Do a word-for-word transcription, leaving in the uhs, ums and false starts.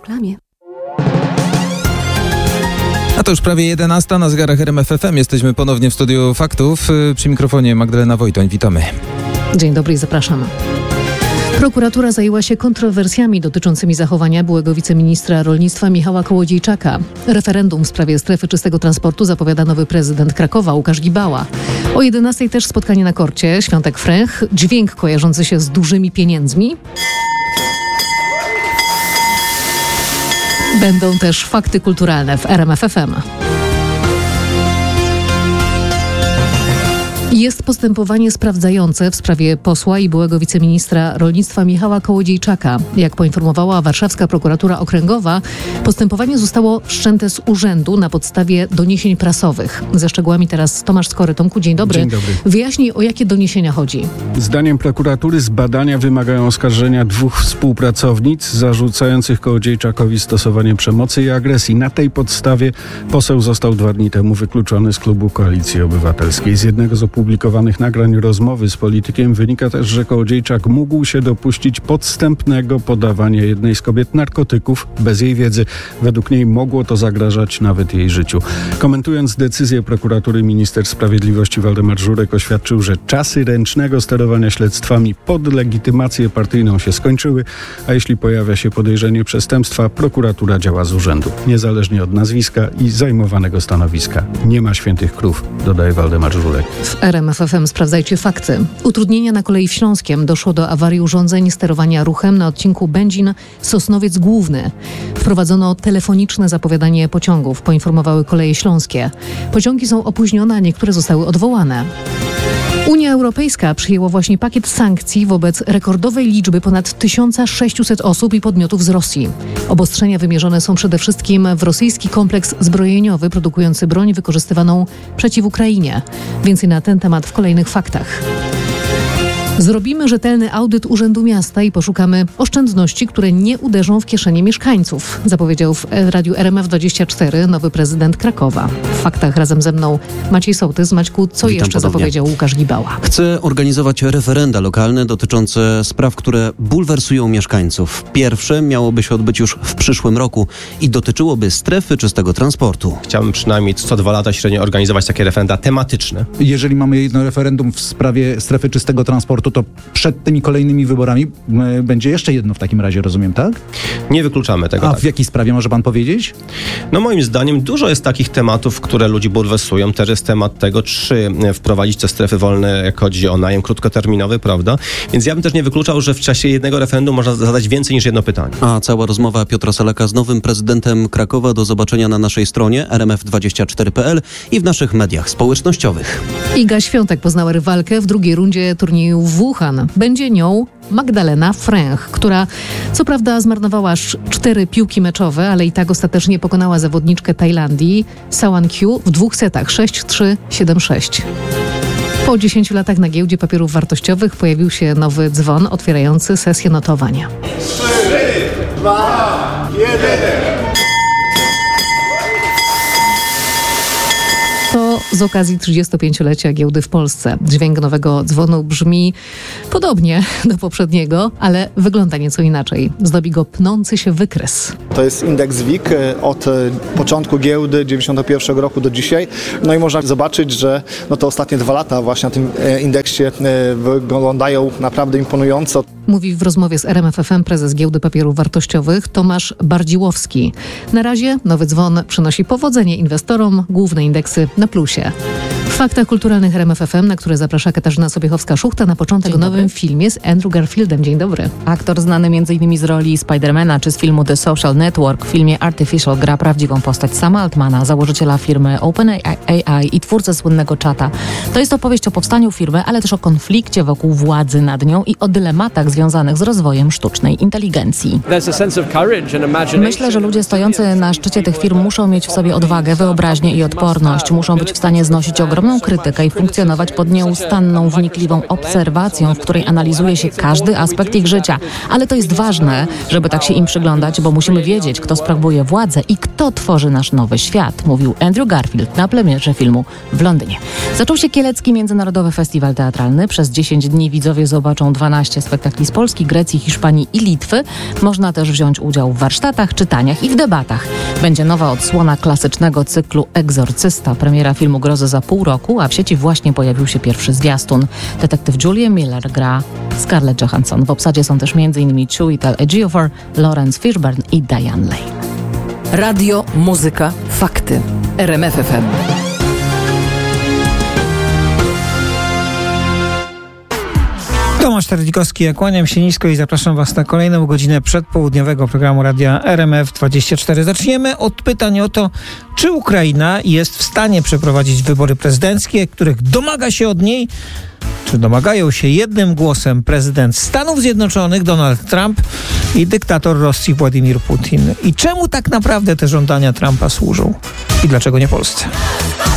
reklamie. A to już prawie jedenasta na zegarach R M F F M. Jesteśmy ponownie w studiu Faktów. Przy mikrofonie Magdalena Wojtoń. Witamy. Dzień dobry i zapraszamy. Prokuratura zajęła się kontrowersjami dotyczącymi zachowania byłego wiceministra rolnictwa Michała Kołodziejczaka. Referendum w sprawie strefy czystego transportu zapowiada nowy prezydent Krakowa Łukasz Gibała. O jedenastej też spotkanie na korcie, Świątek Fręch, dźwięk kojarzący się z dużymi pieniędzmi. Będą też fakty kulturalne w R M F F M. Jest postępowanie sprawdzające w sprawie posła i byłego wiceministra rolnictwa Michała Kołodziejczaka. Jak poinformowała Warszawska Prokuratura Okręgowa, postępowanie zostało wszczęte z urzędu na podstawie doniesień prasowych. Ze szczegółami teraz Tomasz Skory. Tomku, dzień dobry. Dzień dobry. Wyjaśnij, o jakie doniesienia chodzi. Zdaniem prokuratury z badania wymagają oskarżenia dwóch współpracownic zarzucających Kołodziejczakowi stosowanie przemocy i agresji. Na tej podstawie poseł został dwa dni temu wykluczony z klubu Koalicji Obywatelskiej. Z jednego z opublikowanych nagrań rozmowy z politykiem wynika też, że Kołodziejczak mógł się dopuścić podstępnego podawania jednej z kobiet narkotyków bez jej wiedzy. Według niej mogło to zagrażać nawet jej życiu. Komentując decyzję prokuratury, minister sprawiedliwości Waldemar Żurek oświadczył, że czasy ręcznego sterowania śledztwami pod legitymację partyjną się skończyły, a jeśli pojawia się podejrzenie przestępstwa, prokuratura działa z urzędu, niezależnie od nazwiska i zajmowanego stanowiska. Nie ma świętych krów, dodaje Waldemar Żurek. W R M F F M sprawdzajcie fakty. Utrudnienia na kolei w Śląskiem. Doszło do awarii urządzeń sterowania ruchem na odcinku Będzin-Sosnowiec Główny. Wprowadzono telefoniczne zapowiadanie pociągów, poinformowały Koleje Śląskie. Pociągi są opóźnione, a niektóre zostały odwołane. Unia Europejska przyjęła właśnie pakiet sankcji wobec rekordowej liczby ponad tysiąc sześćset osób i podmiotów z Rosji. Obostrzenia wymierzone są przede wszystkim w rosyjski kompleks zbrojeniowy produkujący broń wykorzystywaną przeciw Ukrainie. Więcej na ten temat w kolejnych faktach. Zrobimy rzetelny audyt Urzędu Miasta i poszukamy oszczędności, które nie uderzą w kieszenie mieszkańców, zapowiedział w radiu R M F dwadzieścia cztery nowy prezydent Krakowa. W faktach razem ze mną Maciej Sołtys. Maćku, co Witam jeszcze ponownie. zapowiedział Łukasz Gibała? Chce organizować referenda lokalne dotyczące spraw, które bulwersują mieszkańców. Pierwsze miałoby się odbyć już w przyszłym roku i dotyczyłoby strefy czystego transportu. Chciałbym przynajmniej co dwa lata średnio organizować takie referenda tematyczne. Jeżeli mamy jedno referendum w sprawie strefy czystego transportu, to przed tymi kolejnymi wyborami y, będzie jeszcze jedno w takim razie, rozumiem, tak? Nie wykluczamy tego. A tak. w jakiej sprawie może pan powiedzieć? No moim zdaniem dużo jest takich tematów, które ludzi bulwersują. Też jest temat tego, czy wprowadzić te strefy wolne, jak chodzi o najem krótkoterminowy, prawda? Więc ja bym też nie wykluczał, że w czasie jednego referendum można zadać więcej niż jedno pytanie. A cała rozmowa Piotra Salaka z nowym prezydentem Krakowa do zobaczenia na naszej stronie r m f dwadzieścia cztery kropka p l i w naszych mediach społecznościowych. Iga Świątek poznała rywalkę w drugiej rundzie turnieju w Wuhan. Będzie nią Magdalena Fręch, która co prawda zmarnowała aż cztery piłki meczowe, ale i tak ostatecznie pokonała zawodniczkę Tajlandii Sawan Kyu w dwóch setach sześć trzy, siedem sześć. Po dziesięciu latach na giełdzie papierów wartościowych pojawił się nowy dzwon otwierający sesję notowania. trzy, dwa, jeden. To z okazji trzydziestopięciolecia giełdy w Polsce. Dźwięk nowego dzwonu brzmi podobnie do poprzedniego, ale wygląda nieco inaczej. Zdobi go pnący się wykres. To jest indeks W I K od początku giełdy dziewięćdziesiątego pierwszego roku do dzisiaj. No i można zobaczyć, że no to ostatnie dwa lata właśnie na tym indeksie wyglądają naprawdę imponująco. Mówi w rozmowie z R M F F M prezes Giełdy Papierów Wartościowych Tomasz Bardziłowski. Na razie nowy dzwon przynosi powodzenie inwestorom, główne indeksy na plusie. W faktach kulturalnych R M F F M, na które zaprasza Katarzyna Sobiechowska-Szuchta, na początek o nowym filmie z Andrew Garfieldem. Dzień dobry. Aktor znany m.in. z roli Spidermana czy z filmu The Social Network w filmie Artificial gra prawdziwą postać Sama Altmana, założyciela firmy OpenAI i twórcę słynnego czata. To jest opowieść o powstaniu firmy, ale też o konflikcie wokół władzy nad nią i o dylematach związanych z rozwojem sztucznej inteligencji. Myślę, że ludzie stojący na szczycie tych firm muszą mieć w sobie odwagę, wyobraźnię i odporność. Muszą być w stanie znosić ogromne ogromną krytykę i funkcjonować pod nieustanną, wnikliwą obserwacją, w której analizuje się każdy aspekt ich życia. Ale to jest ważne, żeby tak się im przyglądać, bo musimy wiedzieć, kto sprawuje władzę i kto tworzy nasz nowy świat, mówił Andrew Garfield na premierze filmu w Londynie. Zaczął się Kielecki Międzynarodowy Festiwal Teatralny. Przez dziesięć dni widzowie zobaczą dwanaście spektakli z Polski, Grecji, Hiszpanii i Litwy. Można też wziąć udział w warsztatach, czytaniach i w debatach. Będzie nowa odsłona klasycznego cyklu Egzorcysta. Premiera filmu grozy za pół roku, a w sieci właśnie pojawił się pierwszy zwiastun. Detektyw Julian Miller gra Scarlett Johansson. W obsadzie są też m.in. Chiwetel Ejiofor, Lawrence Fishburne i Diane Lane. Radio, muzyka, fakty. R M F F M. Tomasz Terlikowski, ja kłaniam się nisko i zapraszam Was na kolejną godzinę przedpołudniowego programu Radia R M F dwadzieścia cztery. Zaczniemy od pytań o to, czy Ukraina jest w stanie przeprowadzić wybory prezydenckie, których domaga się od niej, czy domagają się jednym głosem prezydent Stanów Zjednoczonych Donald Trump i dyktator Rosji Władimir Putin. I czemu tak naprawdę te żądania Trumpa służą? I dlaczego nie Polsce?